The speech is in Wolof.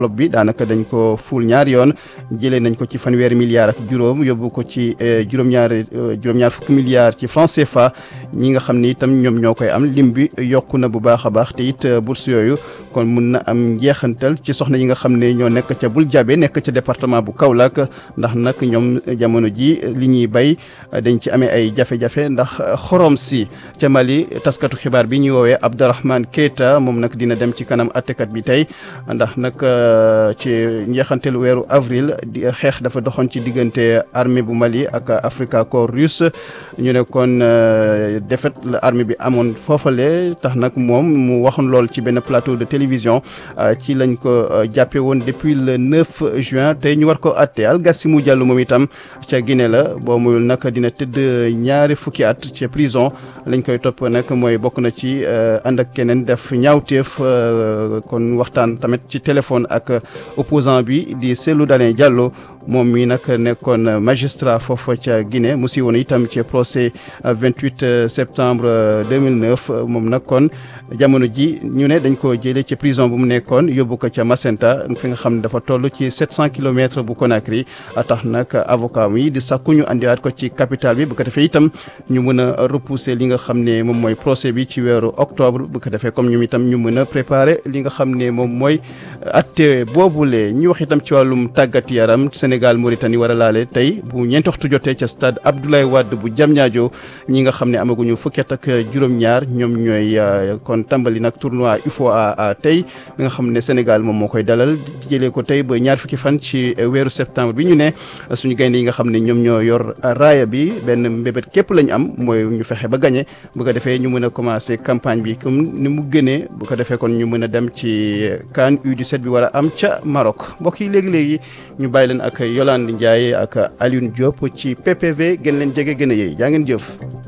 enveloppe bi daanaka dañ ko ful ñaari yoon jëlee nañ ko ci fanweeri milliards ak juróom yóbbu ko ci juróom-ñaar fukki milliards ci francs CFA ñi nga xam ni itam ñoom ñoo koy am lim bi yokku na bu baax a baax te it bourse yooyu kon mun na am njeexantal ci soxna yi nga xam ne ñoo nekk ca Bul Jabe nekk ca département bu Kaolack ndax nag ñoom jamono ji li ñuy bay dañ ci amee ay jafe-jafe ndax xorom si ca Mali taskatu xibaar bi ñuy woowee Abdourahmane Keita moom nag dina dem ci kanam attekat bi tey ndax nag ci njeexanteelu weeru avril di xeex dafa doxoon ci diggante armée bu Mali ak Africa Corps russe ñu ne kon défaite la armée bi amoon foofale tax nag moom mu waxoon lool ci benn plateau de télévision ci lañ ko jàppe woon depuis le 9 juin tey ñu war ko atte Algassimou Diallo moom itam ca Guinée la boo muyul nag dina tëdd ñaari fukki at ca prison lañ koy topp nag mooy bokk na ci ànd ak keneen def ñaawteef kon waxtaan tamit ci téléphone ak opposant bi di Cellou Dalein Diallo moom mi nag nekkoon magistrat foofu ca Guinée mu siiwoon itam ci procès 28 septembre 2009 moom nag kon jamono ji ñu ne dañ ko jëlee ci prison bu mu nekkoon yóbbu ko ca Macenta fi nga xam ne dafa toll ci 700 kilomètres bu Conakry tax nag avocat yi di sàkku ñu andiwaat ko ci capitale bi bu ko defee itam ñu mën a repousser li nga xam ne moom mooy procès bi ci weeru octobre bu ko defee comme ñoom itam ñu mën a préparer li nga xam ne moom mooy atte boobule ñu wax itam ci wàllum tàggat yaram Sénégal Mauritanie war a laale tey bu ñeenti waxtu jotee ca stade Abdoulaye Wade bu Diamniadio ñi nga xam ne amaguñu fukki at ak juróom-ñaar ñoom ñooy kon tàmbali nag tournoi UFOA tey bi nga xam ne Sénégal moom moo koy dalal jëlee ko tey ba ñaar fukki fan ci weeru septembre bi ñu ne suñu gaynde yi nga xam ne ñoom ñoo yor raaya bi benn mbébét képp lañ am mooy ñu fexe ba gagné bu ko defee ñu mën a commencé campagne bi comme ni mu gënee bu ko defee kon ñu mën a dem ci CAN U17 bi war a am ca Maroc mbokk yi léegi-léegi ñu bàyyi leen ak Yolande Ndiaye ak Alioune Diop ci PPV gën leen jege gën a yéey jaa ngeen jëf